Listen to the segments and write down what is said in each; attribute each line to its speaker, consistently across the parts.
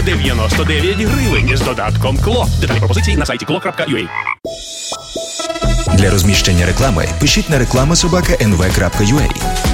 Speaker 1: 99 гривень з додатком КЛО. Деталі пропозиції на сайті klo.ua.
Speaker 2: Для розміщення реклами пишіть на reklama@nv.ua.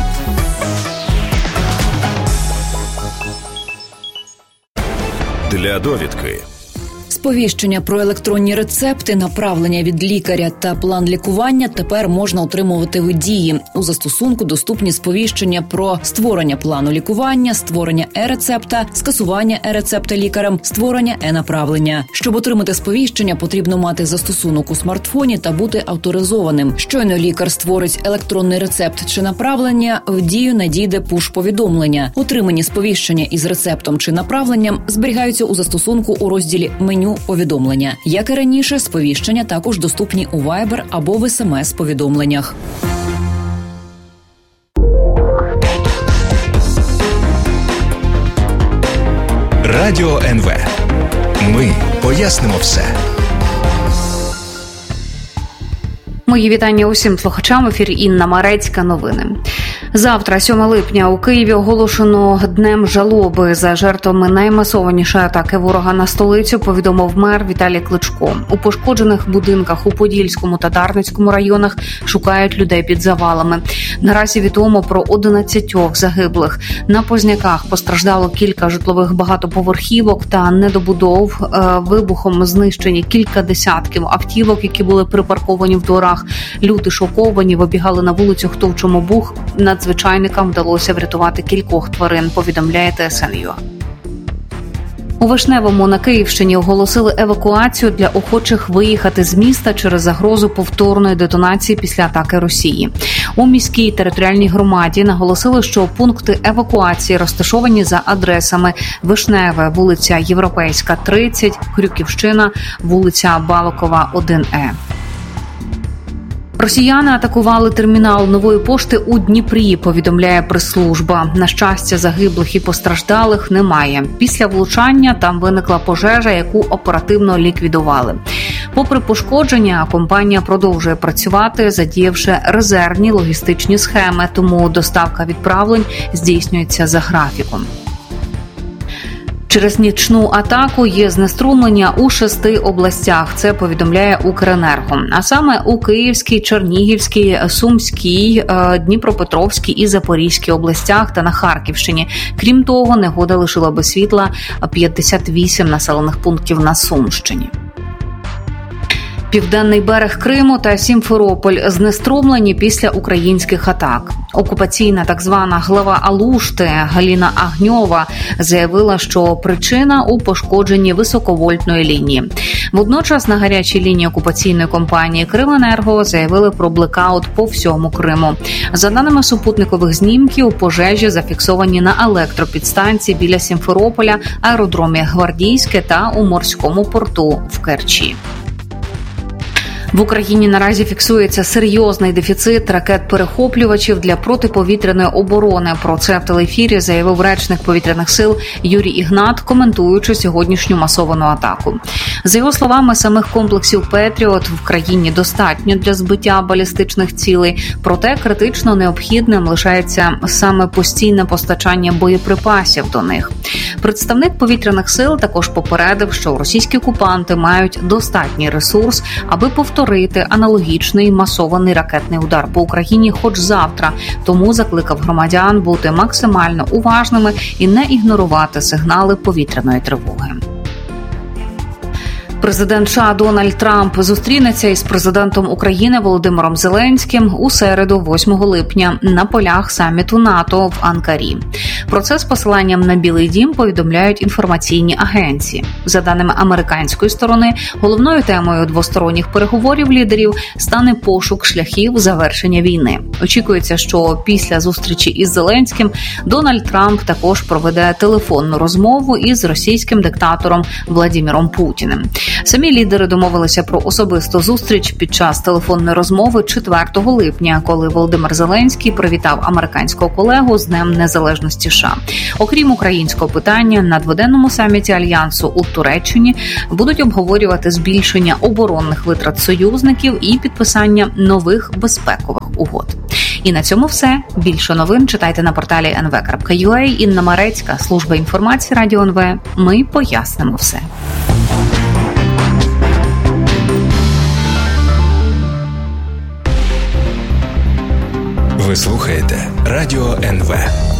Speaker 3: Для довідки.
Speaker 4: Сповіщення про електронні рецепти, направлення від лікаря та план лікування тепер можна отримувати в Дії. У застосунку доступні сповіщення про створення плану лікування, створення е-рецепта, скасування е-рецепта лікарем, створення е-направлення. Щоб отримати сповіщення, потрібно мати застосунок у смартфоні та бути авторизованим. Щойно лікар створить електронний рецепт чи направлення, в Дію надійде пуш-повідомлення. Отримані сповіщення із рецептом чи направленням зберігаються у застосунку у розділі «Меню повідомлення». Як і раніше, сповіщення також доступні у Viber або в SMS-повідомленнях.
Speaker 2: Радіо НВ. Ми пояснимо все.
Speaker 5: Мої вітання усім слухачам. В ефірі Інна Марецька. Новини. Завтра, 7 липня, у Києві оголошено днем жалоби за жертвами наймасованішої атаки ворога на столицю, повідомив мер Віталій Кличко. У пошкоджених будинках у Подільському та Дарницькому районах шукають людей під завалами. Наразі відомо про 11 загиблих. На Позняках постраждало кілька житлових багатоповерхівок та недобудов. Вибухом знищені кілька десятків автівок, які були припарковані в дворах. Люди шоковані, вибігали на вулицю, хто в чому був. Надзвичайникам вдалося врятувати кількох тварин, повідомляє ТСН.ua. У Вишневому на Київщині оголосили евакуацію для охочих виїхати з міста через загрозу повторної детонації після атаки Росії. У міській територіальній громаді наголосили, що пункти евакуації розташовані за адресами: Вишневе, вулиця Європейська, 30, Крюківщина, вулиця Балокова, 1Е. Росіяни атакували термінал Нової пошти у Дніпрі, повідомляє прес-служба. На щастя, загиблих і постраждалих немає. Після влучання там виникла пожежа, яку оперативно ліквідували. Попри пошкодження, компанія продовжує працювати, задіявши резервні логістичні схеми, тому доставка відправлень здійснюється за графіком. Через нічну атаку є знеструмлення у 6 областях. Це повідомляє Укренерго. А саме у Київській, Чернігівській, Сумській, Дніпропетровській і Запорізькій областях та на Харківщині. Крім того, негода лишила без світла 58 населених пунктів на Сумщині. Південний берег Криму та Сімферополь знеструмлені після українських атак. Окупаційна так звана глава Алушти Галіна Агньова заявила, що причина у пошкодженні високовольтної лінії. Водночас на гарячій лінії окупаційної компанії «Крименерго» заявили про блекаут по всьому Криму. За даними супутникових знімків, пожежі зафіксовані на електропідстанції біля Сімферополя, аеродромі Гвардійське та у морському порту в Керчі. В Україні наразі фіксується серйозний дефіцит ракет-перехоплювачів для протиповітряної оборони. Про це в телеефірі заявив речник повітряних сил Юрій Ігнат, коментуючи сьогоднішню масовану атаку. За його словами, самих комплексів «Петріот» в країні достатньо для збиття балістичних цілей, проте критично необхідним лишається саме постійне постачання боєприпасів до них. Представник повітряних сил також попередив, що російські окупанти мають достатній ресурс, аби повторити аналогічний масований ракетний удар по Україні хоч завтра, тому закликав громадян бути максимально уважними і не ігнорувати сигнали повітряної тривоги. Президент США Дональд Трамп зустрінеться із президентом України Володимиром Зеленським у середу, 8 липня, на полях саміту НАТО в Анкарі. Про це з посиланням на Білий дім повідомляють інформаційні агенції. За даними американської сторони, головною темою двосторонніх переговорів лідерів стане пошук шляхів завершення війни. Очікується, що після зустрічі із Зеленським Дональд Трамп також проведе телефонну розмову із російським диктатором Владимиром Путіним. Самі лідери домовилися про особисту зустріч під час телефонної розмови 4 липня, коли Володимир Зеленський привітав американського колегу з Днем Незалежності США. Окрім українського питання, на дводенному саміті Альянсу у Туреччині будуть обговорювати збільшення оборонних витрат союзників і підписання нових безпекових угод. І на цьому все. Більше новин читайте на порталі nv.ua. Інна Марецька, служба інформації Радіо НВ. Ми пояснимо все.
Speaker 2: Ви слухаєте Радіо НВ.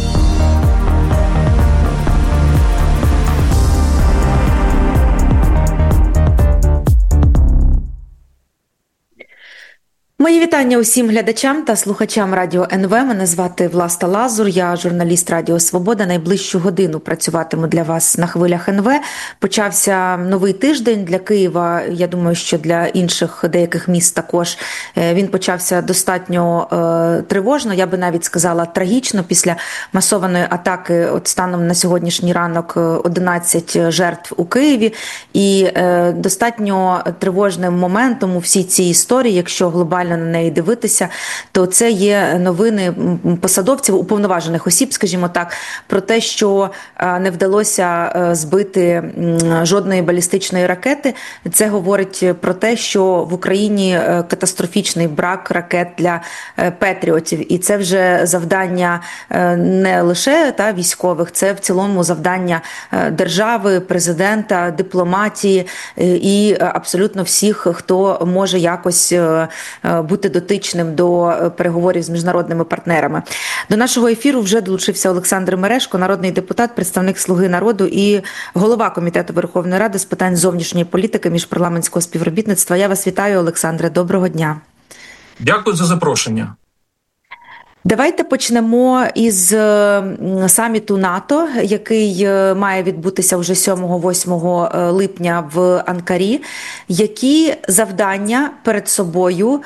Speaker 3: Мої вітання усім глядачам та слухачам Радіо НВ. Мене звати Власта Лазур, я журналіст Радіо Свобода. Найближчу годину працюватиму для вас на хвилях НВ. Почався новий тиждень для Києва, я думаю, що для інших деяких міст також. Він почався достатньо тривожно, я би навіть сказала трагічно. Після масованої атаки, от станом на сьогоднішній ранок, 11 жертв у Києві. І достатньо тривожним моментом у всій цій історії, якщо глобально на неї дивитися, то це є новини посадовців, уповноважених осіб, скажімо так, про те, що не вдалося збити жодної балістичної ракети. Це говорить про те, що в Україні катастрофічний брак ракет для Петріотів. І це вже завдання не лише військових, це в цілому завдання держави, президента, дипломатії і абсолютно всіх, хто може якось бути дотичним до переговорів з міжнародними партнерами. До нашого ефіру вже долучився Олександр Мережко, народний депутат, представник «Слуги народу» і голова Комітету Верховної Ради з питань зовнішньої політики, міжпарламентського співробітництва. Я вас вітаю, Олександре. Доброго дня.
Speaker 6: Дякую за запрошення.
Speaker 3: Давайте почнемо із саміту НАТО, який має відбутися вже 7-8 липня в Анкарі. Які завдання перед собою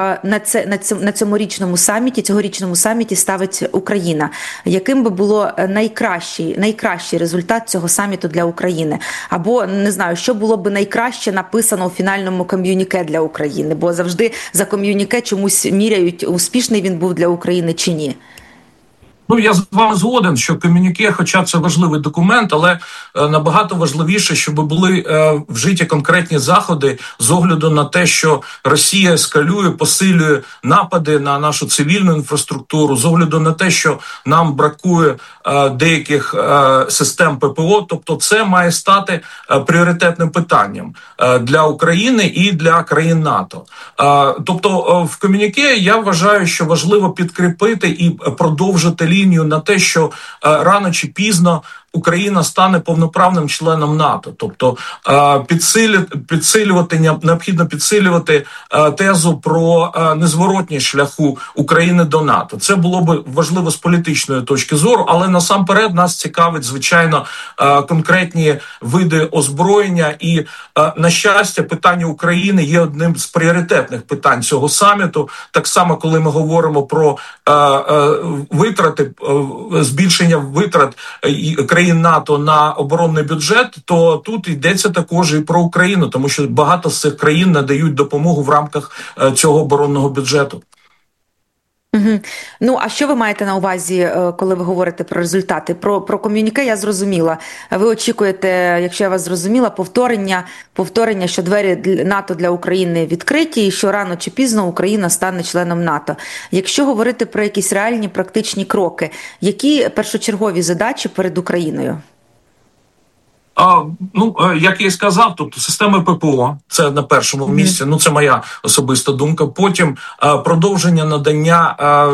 Speaker 3: на цьогорічному саміті ставить Україна? Яким би було найкращий результат цього саміту для України? Або, не знаю, що було б найкраще написано у фінальному ком'юніке для України? Бо завжди за ком'юніке чомусь міряють, успішний він був для України чи ні.
Speaker 6: Я з вами згоден, що ком'юніке, хоча це важливий документ, але набагато важливіше, щоб були вжиті конкретні заходи з огляду на те, що Росія ескалює, посилює напади на нашу цивільну інфраструктуру, з огляду на те, що нам бракує деяких систем ППО. Тобто це має стати пріоритетним питанням для України і для країн НАТО. Тобто в ком'юніке я вважаю, що важливо підкріпити і продовжити лінію на те, що рано чи пізно Україна стане повноправним членом НАТО. Тобто необхідно підсилювати тезу про незворотність шляху України до НАТО. Це було б важливо з політичної точки зору, але насамперед нас цікавить, звичайно, конкретні види озброєння. І, на щастя, питання України є одним з пріоритетних питань цього саміту. Так само, коли ми говоримо про витрати, збільшення витрат країн НАТО на оборонний бюджет, то тут йдеться також і про Україну, тому що багато з цих країн надають допомогу в рамках цього оборонного бюджету.
Speaker 3: Угу. А що ви маєте на увазі, коли ви говорите про результати? Про ком'юніке я зрозуміла. Ви очікуєте, якщо я вас зрозуміла, повторення, що двері НАТО для України відкриті і що рано чи пізно Україна стане членом НАТО. Якщо говорити про якісь реальні практичні кроки, які першочергові задачі перед Україною?
Speaker 6: Як я і сказав, тобто системи ППО, це на першому місці, це моя особиста думка. Потім продовження надання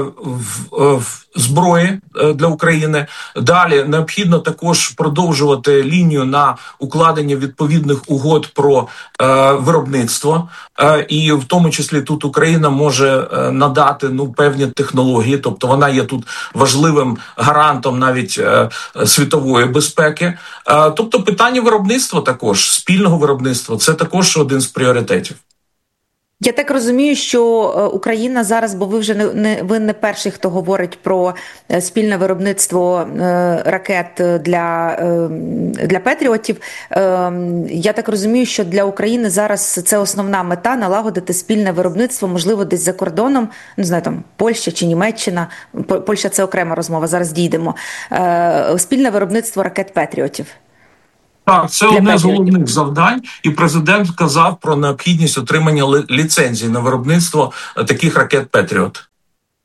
Speaker 6: зброї для України. Далі необхідно також продовжувати лінію на укладення відповідних угод про виробництво. І в тому числі тут Україна може надати певні технології, тобто вона є тут важливим гарантом навіть світової безпеки. Тобто питання виробництва також, спільного виробництва, це також один з пріоритетів.
Speaker 3: Я так розумію, що Україна зараз, бо ви не перший, хто говорить про спільне виробництво ракет для Петріотів. Я так розумію, що для України зараз це основна мета – налагодити спільне виробництво, можливо, десь за кордоном, не знаю, там Польща чи Німеччина. Польща – це окрема розмова, зараз дійдемо. Спільне виробництво ракет Петріотів.
Speaker 6: Так, це одне з головних завдань, і президент казав про необхідність отримання ліцензії на виробництво таких ракет «Петріот».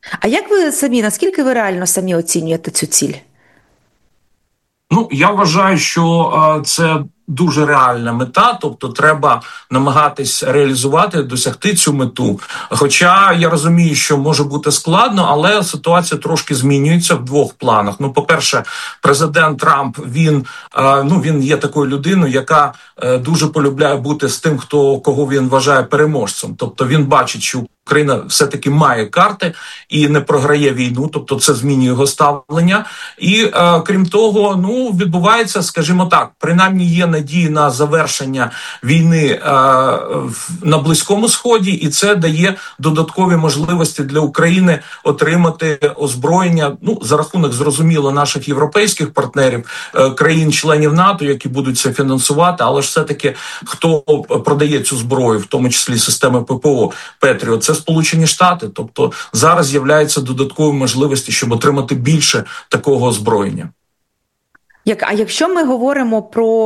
Speaker 3: А як ви самі, наскільки ви реально самі оцінюєте цю ціль?
Speaker 6: Ну, я вважаю, що це дуже реальна мета, тобто треба намагатись реалізувати, досягти цю мету. Хоча я розумію, що може бути складно, але ситуація трошки змінюється в двох планах. Ну, по-перше, президент Трамп, він є такою людиною, яка дуже полюбляє бути з тим, кого він вважає переможцем. Тобто він бачить, що Україна все-таки має карти і не програє війну, тобто це змінює його ставлення. І крім того, відбувається, скажімо так, принаймні є надії на завершення війни на Близькому Сході, і це дає додаткові можливості для України отримати озброєння, за рахунок, зрозуміло, наших європейських партнерів, країн-членів НАТО, які будуть це фінансувати, але ж все-таки хто продає цю зброю, в тому числі системи ППО «Петріот», це Сполучені Штати. Тобто зараз з'являються додаткові можливості, щоб отримати більше такого озброєння.
Speaker 3: А якщо ми говоримо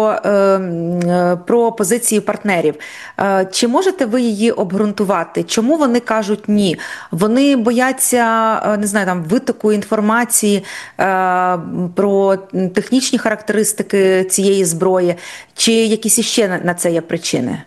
Speaker 3: про позиції партнерів, чи можете ви її обґрунтувати? Чому вони кажуть ні? Вони бояться, витоку інформації про технічні характеристики цієї зброї, чи якісь іще на це є причини?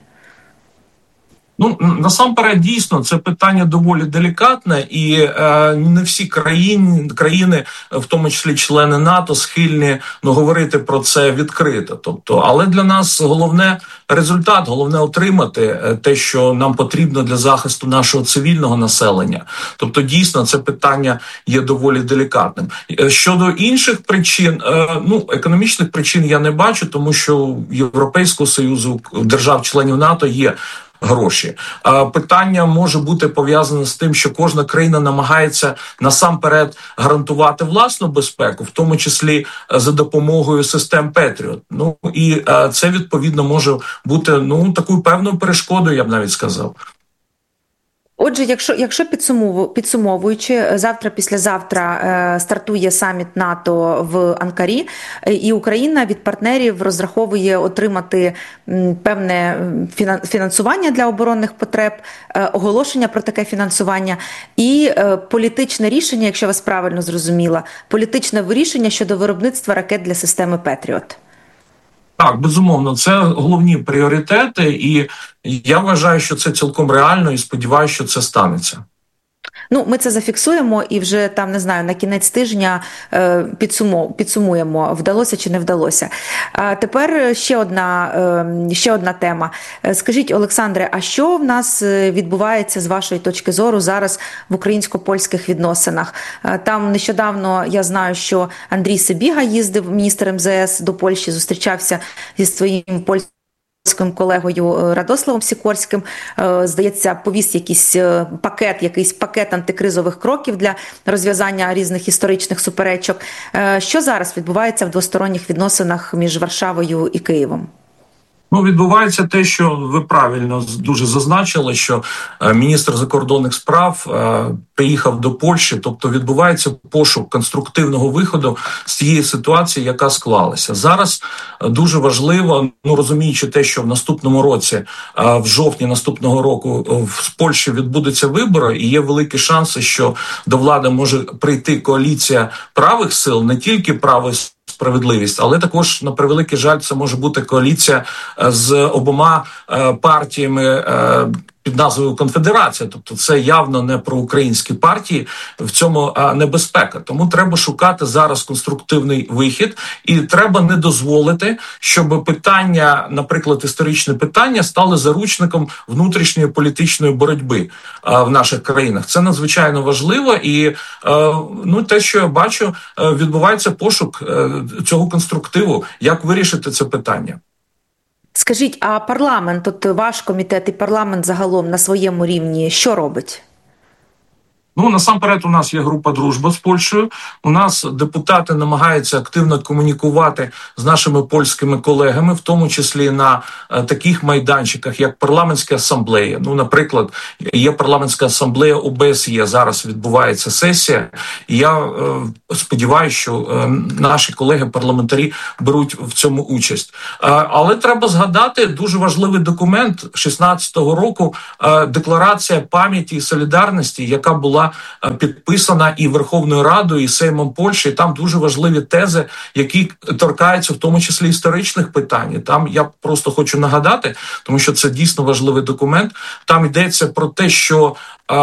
Speaker 6: Насамперед, дійсно, це питання доволі делікатне, і не всі країни, в тому числі члени НАТО, схильні говорити про це відкрито. Тобто, але для нас головне результат, головне отримати те, що нам потрібно для захисту нашого цивільного населення. Тобто, дійсно, це питання є доволі делікатним. Щодо інших причин, економічних причин я не бачу, тому що у Європейського Союзу, держав-членів НАТО є гроші. Питання може бути пов'язане з тим, що кожна країна намагається насамперед гарантувати власну безпеку, в тому числі за допомогою систем «Петріот». І це, відповідно, може бути такою певною перешкодою, я б навіть сказав.
Speaker 3: Отже, якщо підсумовуючи, завтра-післязавтра стартує саміт НАТО в Анкарі, і Україна від партнерів розраховує отримати певне фінансування для оборонних потреб, оголошення про таке фінансування і політичне рішення, якщо вас правильно зрозуміла, політичне рішення щодо виробництва ракет для системи «Петріот».
Speaker 6: Так, безумовно, це головні пріоритети, і я вважаю, що це цілком реально, і сподіваюся, що це станеться.
Speaker 3: Ми це зафіксуємо і вже на кінець тижня підсумуємо, вдалося чи не вдалося. Тепер ще одна тема. Скажіть, Олександре, а що в нас відбувається з вашої точки зору зараз в українсько-польських відносинах? Там нещодавно, я знаю, що Андрій Сибіга їздив, міністр МЗС, до Польщі, зустрічався зі своїм польським колегою Радославом Сікорським, здається, повіз якийсь пакет антикризових кроків для розв'язання різних історичних суперечок. Що зараз відбувається в двосторонніх відносинах між Варшавою і Києвом?
Speaker 6: Відбувається те, що ви правильно дуже зазначили, що міністр закордонних справ приїхав до Польщі, тобто відбувається пошук конструктивного виходу з цієї ситуації, яка склалася. Зараз дуже важливо, розуміючи те, що в наступному році, в жовтні наступного року в Польщі відбудуться вибори, і є великі шанси, що до влади може прийти коаліція правих сил, не тільки правих справедливість, але також, на превеликий жаль, це може бути коаліція з обома партіями під назвою Конфедерація. Тобто це явно не проукраїнські партії, в цьому небезпека. Тому треба шукати зараз конструктивний вихід, і треба не дозволити, щоб питання, наприклад, історичне питання, стали заручником внутрішньої політичної боротьби в наших країнах. Це надзвичайно важливо, і те, що я бачу, відбувається пошук цього конструктиву, як вирішити це питання.
Speaker 3: Скажіть, а парламент, ваш комітет і парламент загалом на своєму рівні що робить?
Speaker 6: Насамперед, у нас є група «Дружба» з Польщею. У нас депутати намагаються активно комунікувати з нашими польськими колегами, в тому числі на таких майданчиках, як парламентська асамблея. Наприклад, є парламентська асамблея ОБСЄ, зараз відбувається сесія. І я сподіваюся, що наші колеги-парламентарі беруть в цьому участь. Але треба згадати дуже важливий документ 16-го року, декларація пам'яті і солідарності, яка була була підписана і Верховною Радою, і Сеймом Польщі. І там дуже важливі тези, які торкаються в тому числі історичних питань. Там я просто хочу нагадати, тому що це дійсно важливий документ. Там йдеться про те, що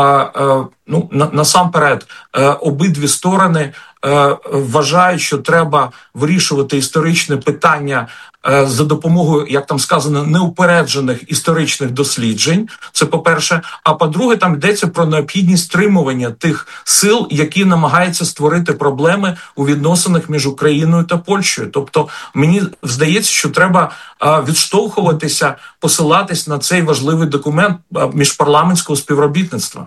Speaker 6: насамперед обидві сторони вважають, що треба вирішувати історичне питання за допомогою, як там сказано, неупереджених історичних досліджень. Це по-перше. А по-друге, там йдеться про необхідність стримування тих сил, які намагаються створити проблеми у відносинах між Україною та Польщею. Тобто, мені здається, що треба відштовхуватися, посилатись на цей важливий документ міжпарламентського співробітництва.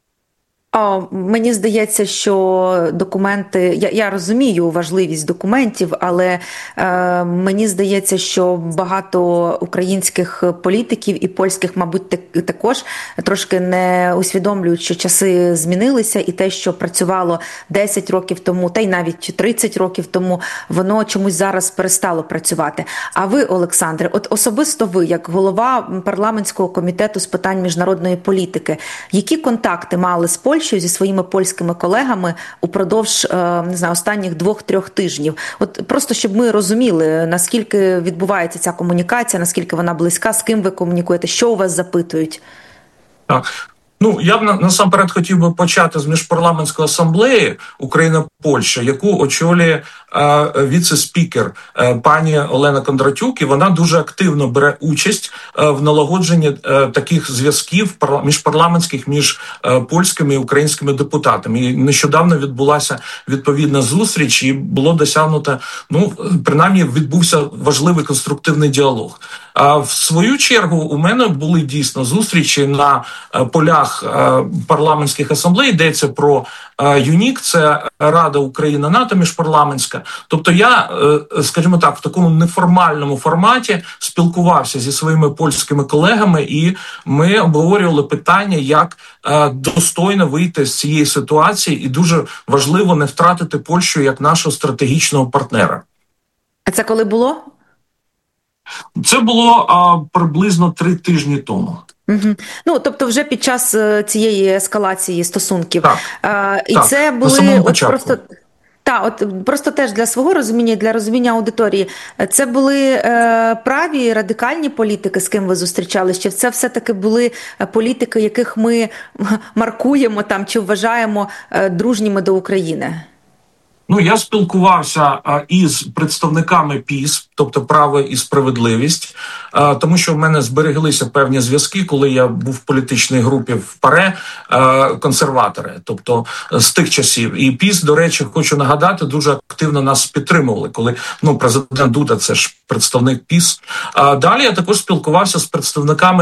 Speaker 3: Мені здається, що документи, я розумію важливість документів, але мені здається, що багато українських політиків і польських, мабуть, також трошки не усвідомлюють, що часи змінилися, і те, що працювало 10 років тому, та й навіть 30 років тому, воно чомусь зараз перестало працювати. А ви, Олександре, от особисто ви, як голова парламентського комітету з питань міжнародної політики, які контакти мали з Польщею, зі своїми польськими колегами упродовж, не знаю, останніх 2-3 тижнів? От просто, щоб ми розуміли, наскільки відбувається ця комунікація, наскільки вона близька, з ким ви комунікуєте, що у вас запитують?
Speaker 6: Так. Я б насамперед хотів би почати з міжпарламентської асамблеї Україна-Польща, яку очолює віце-спікер пані Олена Кондратюк, і вона дуже активно бере участь в налагодженні таких зв'язків міжпарламентських між польськими і українськими депутатами. І нещодавно відбулася відповідна зустріч, і було досягнуто, принаймні відбувся важливий конструктивний діалог. А в свою чергу у мене були дійсно зустрічі на полях парламентських асамблей. Йдеться про ЮНІК, це Рада Україна-НАТО міжпарламентська. Тобто я, скажімо так, в такому неформальному форматі спілкувався зі своїми польськими колегами, і ми обговорювали питання, як достойно вийти з цієї ситуації, і дуже важливо не втратити Польщу як нашого стратегічного партнера.
Speaker 3: А це коли було?
Speaker 6: Це було приблизно 3 тижні тому.
Speaker 3: Угу. Тобто вже під час цієї ескалації стосунків. І
Speaker 6: так,
Speaker 3: це були просто теж для свого розуміння, для розуміння аудиторії. Це були праві радикальні політики, з ким ви зустрічались? Чи це все-таки були політики, яких ми маркуємо там, чи вважаємо дружніми до України?
Speaker 6: Я спілкувався із представниками ПіС, тобто «Право і справедливість», тому що в мене збереглися певні зв'язки, коли я був в політичній групі в ПАРЕ, консерватори, тобто з тих часів. І ПіС, до речі, хочу нагадати, дуже активно нас підтримували, коли президент Дуда, це ж представник ПіС. Далі я також спілкувався з представниками,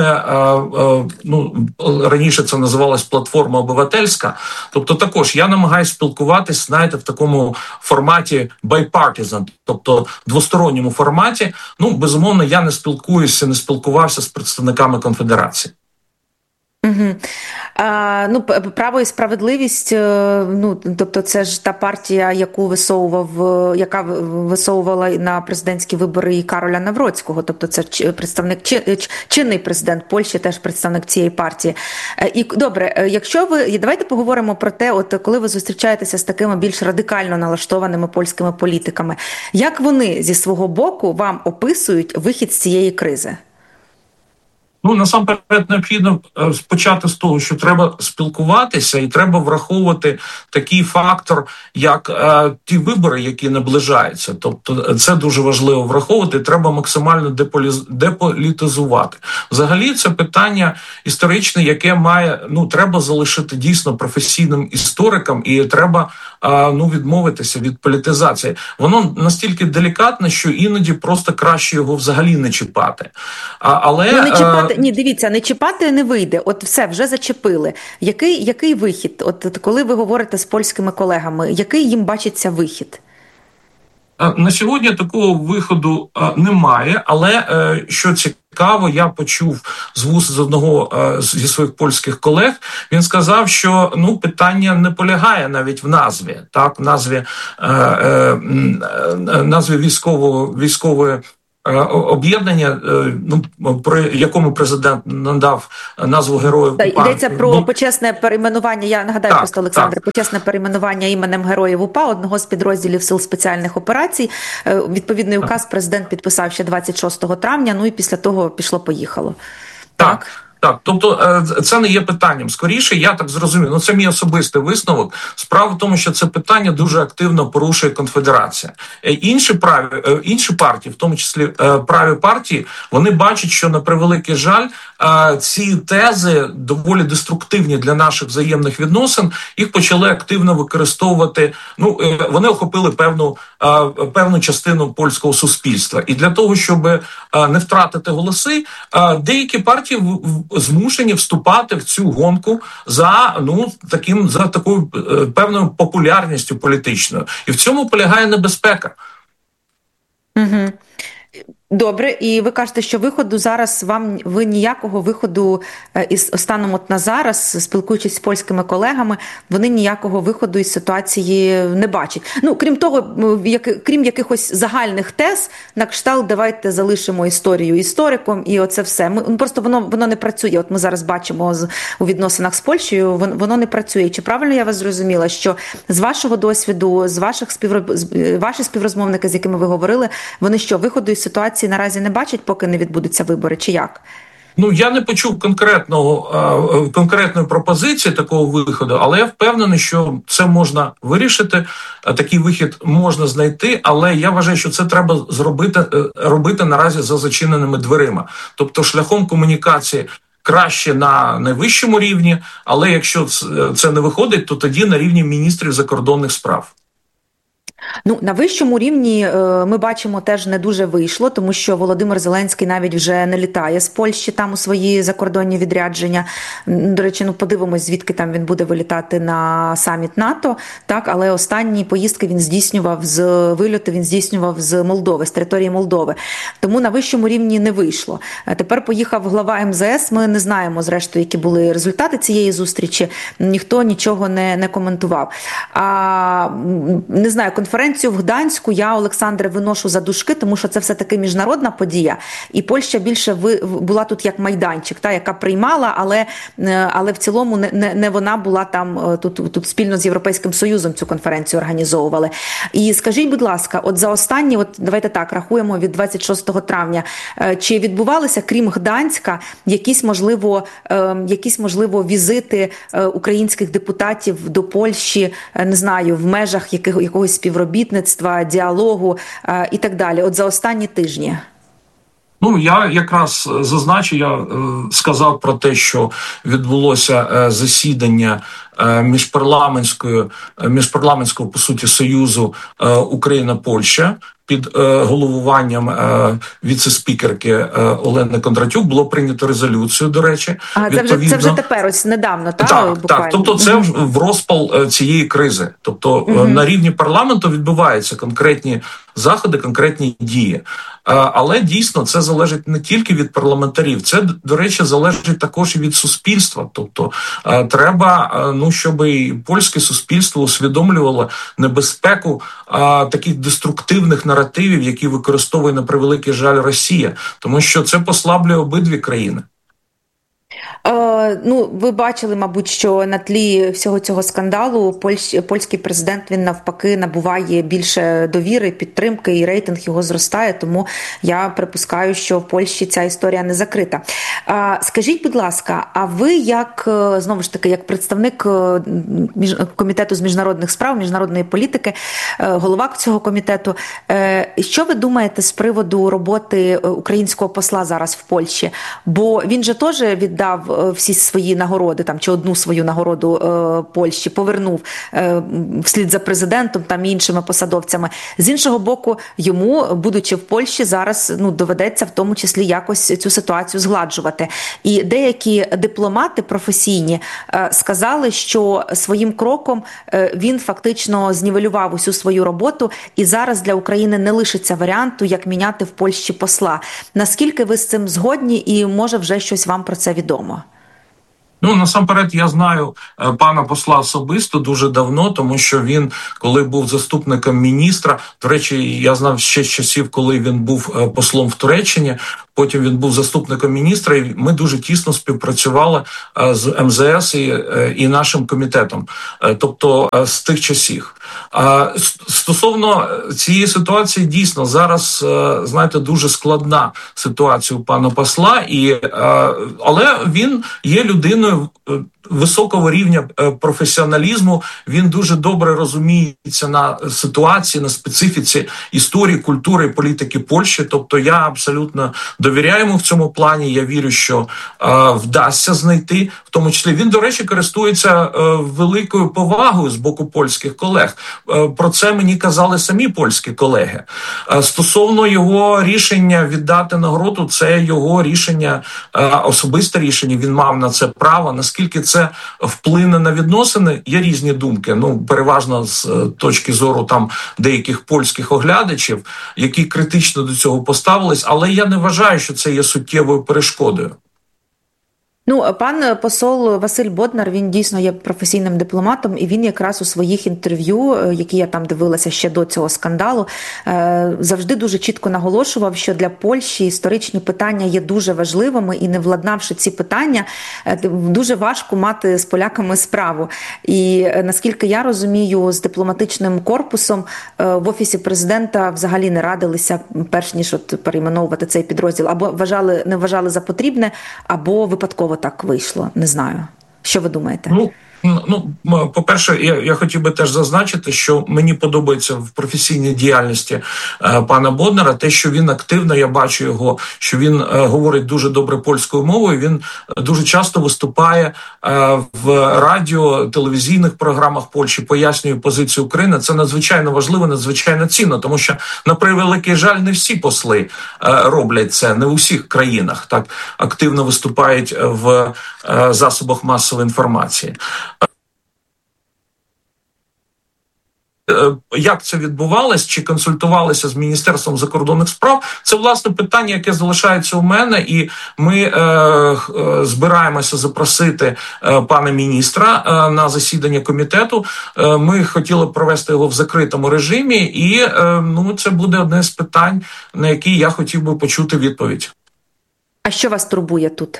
Speaker 6: раніше це називалось «Платформа обивательська», тобто також я намагаюся спілкуватись, знаєте, в такому форматі bipartisan, тобто двосторонньому форматі. Безумовно, я не спілкувався з представниками конфедерації.
Speaker 3: Угу. «Право і справедливість», тобто це ж та партія, яка висовувала на президентські вибори і Кароля Навроцького, тобто це чинний президент Польщі, теж представник цієї партії. І добре, давайте поговоримо про те, коли ви зустрічаєтеся з такими більш радикально налаштованими польськими політиками, як вони зі свого боку вам описують вихід з цієї кризи?
Speaker 6: Насамперед необхідно почати з того, що треба спілкуватися і треба враховувати такий фактор, як ті вибори, які наближаються. Тобто це дуже важливо враховувати, треба максимально деполітизувати. Взагалі це питання історичне, яке треба залишити дійсно професійним історикам, і треба відмовитися від політизації. Воно настільки делікатне, що іноді просто краще його взагалі не чіпати.
Speaker 3: Дивіться, не чіпати не вийде. От все, вже зачепили. Який вихід? От коли ви говорите з польськими колегами, який їм бачиться вихід?
Speaker 6: На сьогодні такого виходу немає, але що цікаво, я почув з вуст з одного зі своїх польських колег, він сказав, що питання не полягає навіть в назві, так, в назві військової об'єднання, про якому президент надав назву Героїв УПА.
Speaker 3: Йдеться про почесне перейменування, я нагадаю просто, Олександр, почесне перейменування іменем Героїв УПА, одного з підрозділів Сил спеціальних операцій. Відповідний указ президент підписав ще 26 травня, і після того пішло-поїхало. Так.
Speaker 6: Так, тобто це не є питанням. Скоріше, я так зрозумів, це мій особистий висновок. Справа в тому, що це питання дуже активно порушує Конфедерація. Інші партії, в тому числі праві партії, вони бачать, що, на превеликий жаль, ці тези доволі деструктивні для наших взаємних відносин, їх почали активно використовувати, вони охопили певну частину польського суспільства. І для того, щоб не втратити деякі партії змушені вступати в цю гонку за такою певною популярністю політичною. І в цьому полягає небезпека.
Speaker 3: Угу. Добре, і ви кажете, що виходу зараз ви ніякого виходу станом на зараз, спілкуючись з польськими колегами, вони ніякого виходу із ситуації не бачать. Крім того, крім якихось загальних тез, на кшталт давайте залишимо історію істориком і оце все. Просто воно не працює. От ми зараз бачимо у відносинах з Польщею, воно не працює. Чи правильно я вас зрозуміла, що з вашого досвіду, з ваші співрозмовники, з якими ви говорили, вони що, виходу із ситуації наразі не бачать, поки не відбудуться вибори, чи як?
Speaker 6: Я не почув конкретної пропозиції такого виходу, але я впевнений, що це можна вирішити, такий вихід можна знайти, але я вважаю, що це треба робити наразі за зачиненими дверима. Тобто шляхом комунікації краще на найвищому рівні, але якщо це не виходить, то тоді на рівні міністрів закордонних справ.
Speaker 3: На вищому рівні ми бачимо, теж не дуже вийшло, тому що Володимир Зеленський навіть вже не літає з Польщі там у свої закордонні відрядження. До речі, подивимось, звідки там він буде вилітати на саміт НАТО, так, але останні поїздки він здійснював з Молдови, з території Молдови. Тому на вищому рівні не вийшло. Тепер поїхав глава МЗС, ми не знаємо, зрештою, які були результати цієї зустрічі, ніхто нічого не коментував. Не знаю, конференцію в Гданську я, Олександре, виношу за дужки, тому що це все-таки міжнародна подія, і Польща більше була тут як майданчик, яка приймала, але в цілому не вона була там, тут спільно з Європейським Союзом цю конференцію організовували. І скажіть, будь ласка, от за останні, давайте так, рахуємо від 26 травня, чи відбувалися, крім Гданська, якісь, можливо, візити українських депутатів до Польщі, не знаю, в межах якогось співробітництва, діалогу і так далі, от за останні тижні?
Speaker 6: Я якраз я сказав про те, що відбулося засідання міжпарламентського, по суті, союзу Україна-Польща під головуванням віце-спікерки Олени Кондратюк. Було прийнято резолюцію, до речі.
Speaker 3: Це вже тепер, ось недавно,
Speaker 6: так? Так, тобто це в розпал цієї кризи. Тобто на рівні парламенту відбуваються конкретні заходи, конкретні дії. Але дійсно це залежить не тільки від парламентарів, це, до речі, залежить також і від суспільства. Тобто треба, щоб і польське суспільство усвідомлювало небезпеку таких деструктивних наративів, які використовує, на превеликий жаль, Росія. Тому що це послаблює обидві країни.
Speaker 3: Ви бачили, мабуть, що на тлі всього цього скандалу польський президент, він навпаки набуває більше довіри, підтримки, і рейтинг його зростає, тому я припускаю, що в Польщі ця історія не закрита. Скажіть, будь ласка, а ви знову ж таки, як представник Комітету з міжнародних справ, міжнародної політики, голова цього комітету, що ви думаєте з приводу роботи українського посла зараз в Польщі? Бо він же теж віддав всі свої нагороди, чи одну свою нагороду Польщі, повернув вслід за президентом і іншими посадовцями. З іншого боку, йому, будучи в Польщі, зараз доведеться в тому числі якось цю ситуацію згладжувати. І деякі дипломати професійні сказали, що своїм кроком він фактично знівелював усю свою роботу, і зараз для України не лишиться варіанту, як міняти в Польщі посла. Наскільки ви з цим згодні, і може вже щось вам про це відомо?
Speaker 6: Ну, насамперед, я знаю пана посла особисто дуже давно, тому що він, коли був заступником міністра, до речі, я знав ще з часів, коли він був послом в Туреччині, потім він був заступником міністра, і ми дуже тісно співпрацювали з МЗС і нашим комітетом, тобто з тих часів. Стосовно цієї ситуації, дійсно, зараз, знаєте, дуже складна ситуація у пана посла, але він є людиною високого рівня професіоналізму, він дуже добре розуміється на ситуації, на специфіці історії, культури і політики Польщі, тобто я абсолютно довіряю йому в цьому плані, я вірю, що вдасться знайти, в тому числі він, до речі, користується великою повагою з боку польських колег. Про це мені казали самі польські колеги. Стосовно його рішення віддати нагороду, це його рішення, особисте рішення, він мав на це право. Наскільки це вплине на відносини, є різні думки. Ну, переважно з точки зору там деяких польських оглядачів, які критично до цього поставились, але я не вважаю, що це є суттєвою перешкодою.
Speaker 3: Ну, пан посол Василь Боднар, він дійсно є професійним дипломатом, і він якраз у своїх інтерв'ю, які я там дивилася ще до цього скандалу, завжди дуже чітко наголошував, що для Польщі історичні питання є дуже важливими, і не владнавши ці питання, дуже важко мати з поляками справу. І наскільки я розумію, з дипломатичним корпусом в Офісі президента взагалі не радилися, перш ніж перейменовувати цей підрозділ, або не вважали за потрібне, або випадково так вийшло, не знаю. Що ви думаєте?
Speaker 6: Ну, по-перше, я хотів би теж зазначити, що мені подобається в професійній діяльності пана Боднара те, що він активно, я бачу його, що він говорить дуже добре польською мовою, він дуже часто виступає в радіо, телевізійних програмах Польщі, пояснює позицію України. Це надзвичайно важливо, надзвичайно цінно, тому що, на превеликий жаль, не всі посли роблять це, не у всіх країнах так активно виступають в засобах масової інформації. Як це відбувалось, чи консультувалися з Міністерством закордонних справ, це, власне, питання, яке залишається у мене, і ми збираємося запросити пана міністра на засідання комітету. Ми хотіли провести його в закритому режимі, і це буде одне з питань, на які я хотів би почути відповідь.
Speaker 3: А що вас турбує тут?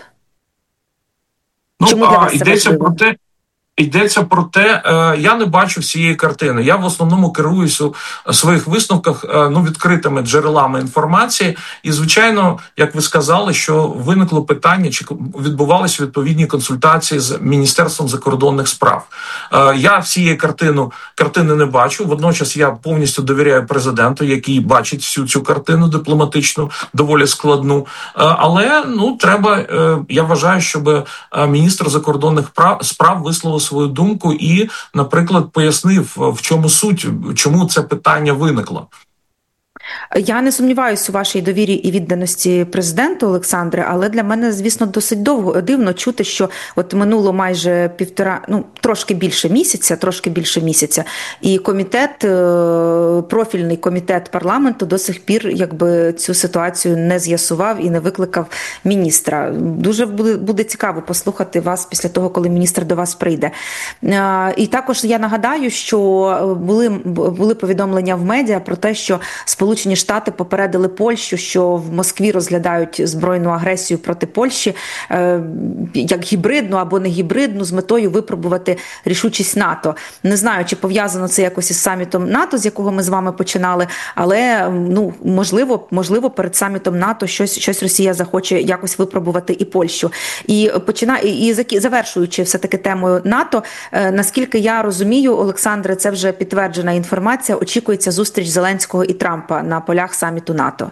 Speaker 6: Йдеться про те, я не бачу всієї картини. Я в основному керуюся у своїх висновках відкритими джерелами інформації. І, звичайно, як ви сказали, що виникло питання, чи відбувалися відповідні консультації з Міністерством закордонних справ. Я всієї картини не бачу. Водночас я повністю довіряю президенту, який бачить всю цю картину дипломатичну, доволі складну. Але, треба, я вважаю, щоб міністр закордонних справ висловив свою думку і, наприклад, пояснив, в чому суть, чому це питання виникло.
Speaker 3: Я не сумніваюся у вашій довірі і відданості президенту, Олександре, але для мене, звісно, досить дивно чути, що от минуло майже трошки більше місяця, і профільний комітет парламенту до сих пір цю ситуацію не з'ясував і не викликав міністра. Дуже буде цікаво послухати вас після того, коли міністр до вас прийде. І також я нагадаю, що були повідомлення в медіа про те, що Сполучені Штати попередили Польщу, що в Москві розглядають збройну агресію проти Польщі як гібридну або не гібридну з метою випробувати рішучість НАТО. Не знаю, чи пов'язано це якось із самітом НАТО, з якого ми з вами починали, але можливо перед самітом НАТО щось Росія захоче якось випробувати і Польщу. І завершуючи все-таки темою НАТО, наскільки я розумію, Олександре, це вже підтверджена інформація, очікується зустріч Зеленського і Трампа на полях саміту НАТО.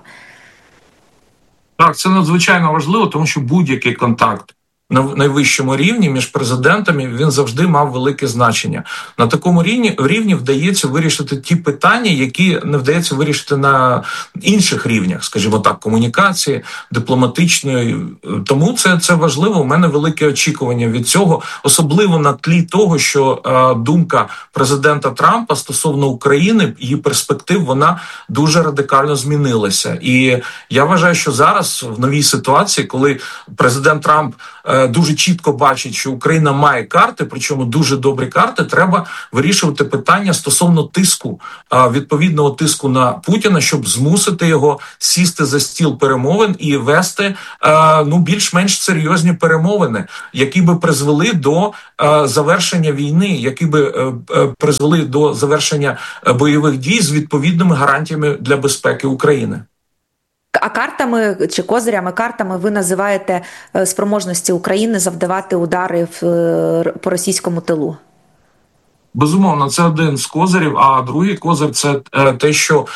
Speaker 6: Так, це надзвичайно важливо, тому що будь-який контакт на найвищому рівні між президентами, він завжди мав велике значення. На такому рівні вдається вирішити ті питання, які не вдається вирішити на інших рівнях, скажімо так, комунікації, дипломатичної. Тому це важливо. У мене велике очікування від цього, особливо на тлі того, що думка президента Трампа стосовно України, її перспектив, вона дуже радикально змінилася. І я вважаю, що зараз в новій ситуації, коли президент Трамп дуже чітко бачить, що Україна має карти, причому дуже добрі карти, треба вирішувати питання стосовно тиску, відповідного тиску на Путіна, щоб змусити його сісти за стіл перемовин і вести більш-менш серйозні перемовини, які би призвели до завершення війни, які би призвели до завершення бойових дій з відповідними гарантіями для безпеки України.
Speaker 3: А картами чи козирями, картами ви називаєте спроможності України завдавати удари по російському тилу?
Speaker 6: Безумовно, це один з козирів, а другий козир – це те, що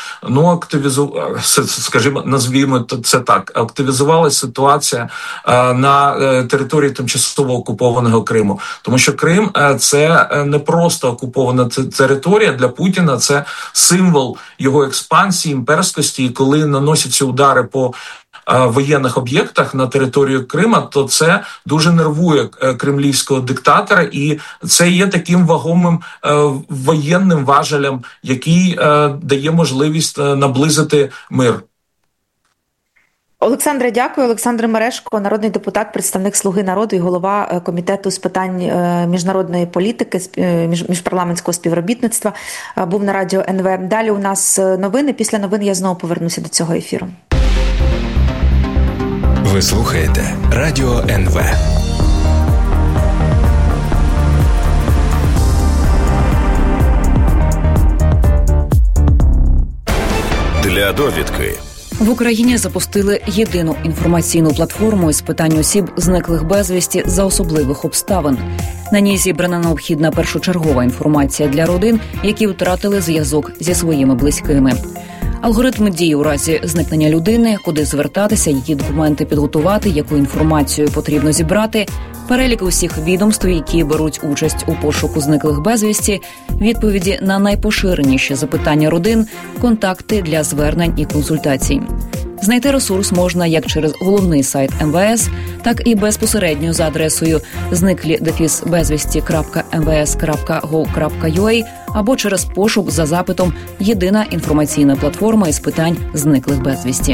Speaker 6: назвімо це так, активізувалася ситуація на території тимчасово окупованого Криму. Тому що Крим – це не просто окупована територія для Путіна, це символ його експансії, імперськості, і коли наносяться удари по воєнних об'єктах на територію Крима, то це дуже нервує кремлівського диктатора, і це є таким вагомим воєнним важелем, який дає можливість наблизити мир.
Speaker 3: Олександре, дякую. Олександр Мережко, народний депутат, представник «Слуги народу» і голова Комітету з питань міжнародної політики, міжпарламентського співробітництва, був на радіо НВ. Далі у нас новини. Після новин я знову повернуся до цього ефіру.
Speaker 2: Ви слухаєте Радіо НВ.
Speaker 1: Для довідки.
Speaker 4: В Україні запустили єдину інформаційну платформу з питань осіб, зниклих безвісті за особливих обставин. На ній зібрана необхідна першочергова інформація для родин, які втратили зв'язок зі своїми близькими. Алгоритм дій у разі зникнення людини, куди звертатися, які документи підготувати, яку інформацію потрібно зібрати, перелік усіх відомств, які беруть участь у пошуку зниклих безвісті, відповіді на найпоширеніші запитання родин, контакти для звернень і консультацій. Знайти ресурс можна як через головний сайт МВС, так і безпосередньо за адресою znikli-bezvesti.mvs.gov.ua або через пошук за запитом «Єдина інформаційна платформа із питань зниклих безвісті».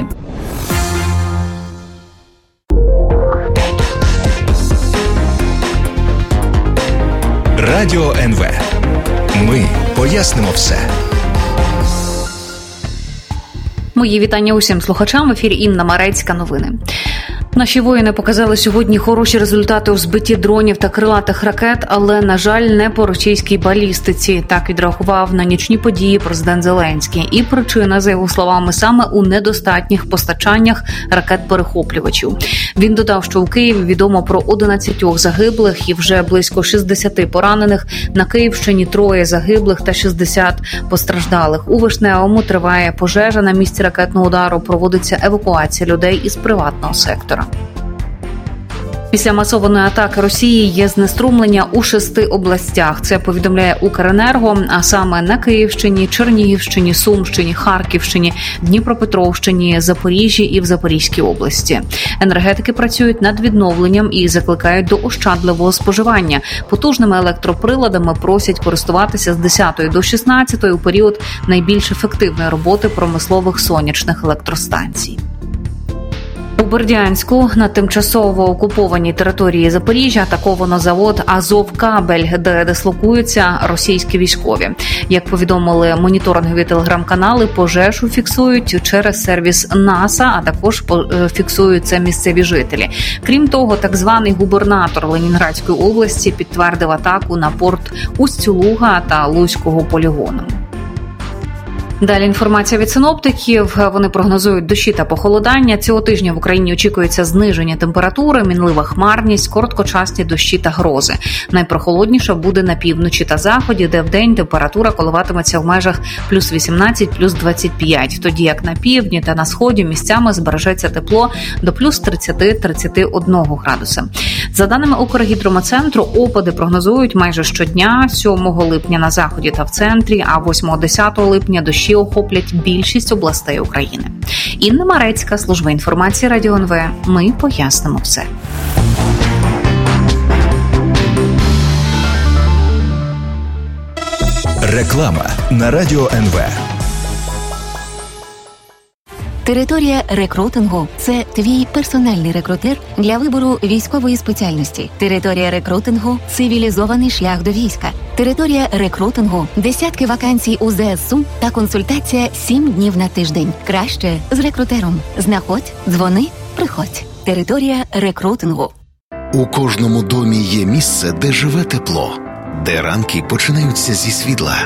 Speaker 2: Радіо НВ. Ми пояснимо все.
Speaker 5: Мої вітання усім слухачам. В ефірі Інна Марецька. Новини. Наші воїни показали сьогодні хороші результати у збитті дронів та крилатих ракет, але, на жаль, не по російській балістиці. Так відреагував на нічні події президент Зеленський. І причина, за його словами, саме у недостатніх постачаннях ракет-перехоплювачів. Він додав, що у Києві відомо про 11 загиблих і вже близько 60 поранених. На Київщині 3 загиблих та 60 постраждалих. У Вишневому триває пожежа на місці ракетного удару, проводиться евакуація людей із приватного сектора. Після масованої атаки Росії є знеструмлення у 6 областях. Це повідомляє Укренерго, а саме на Київщині, Чернігівщині, Сумщині, Харківщині, Дніпропетровщині, Запоріжжі і в Запорізькій області. Енергетики працюють над відновленням і закликають до ощадливого споживання. Потужними електроприладами просять користуватися з 10 до 16 у період найбільш ефективної роботи промислових сонячних електростанцій. У Бердянську на тимчасово окупованій території Запоріжжя атаковано завод «Азовкабель», де дислокуються російські військові. Як повідомили моніторингові телеграм-канали, пожежу фіксують через сервіс НАСА, а також фіксуються місцеві жителі. Крім того, так званий губернатор Ленінградської області підтвердив атаку на порт Усть-Луга та Луцького полігону. Далі інформація від синоптиків. Вони прогнозують дощі та похолодання. Цього тижня в Україні очікується зниження температури, мінлива хмарність, короткочасні дощі та грози. Найпрохолодніше буде на півночі та заході, де вдень температура коливатиметься в межах плюс 18, плюс 25. Тоді як на півдні та на сході місцями збережеться тепло до плюс 30-31 градуса. За даними Укргідрометцентру, опади прогнозують майже щодня. 7 липня на заході та в центрі, а 8-10 липня дощі охоплять більшість областей України. Інна Марецька, служба інформації Радіо НВ. Ми пояснимо все.
Speaker 2: Реклама на Радіо НВ.
Speaker 7: Територія рекрутингу – це твій персональний рекрутер для вибору військової спеціальності. Територія рекрутингу – цивілізований шлях до війська. Територія рекрутингу – десятки вакансій у ЗСУ та консультація 7 днів на тиждень. Краще з рекрутером. Знаходь, дзвони, приходь. Територія рекрутингу.
Speaker 2: У кожному домі є місце, де живе тепло, де ранки починаються зі світла,